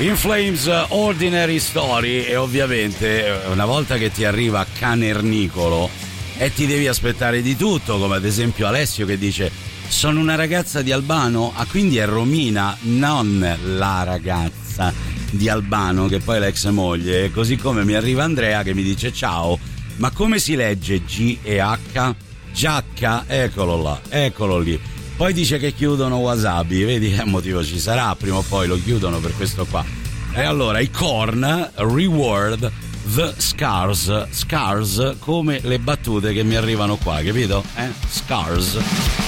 In Flames, Ordinary Story. E ovviamente una volta che ti arriva Canernicolo e ti devi aspettare di tutto, come ad esempio Alessio che dice: sono una ragazza di Albano. Ah, quindi è Romina, non la ragazza di Albano che poi è l'ex moglie. Così come mi arriva Andrea che mi dice: ciao, ma come si legge G e H? Giacca, eccolo là, eccolo lì. Poi dice che chiudono Wasabi, vedi che motivo ci sarà, prima o poi lo chiudono per questo qua. E allora i Korn, Reward the Scars come le battute che mi arrivano qua, capito? Scars.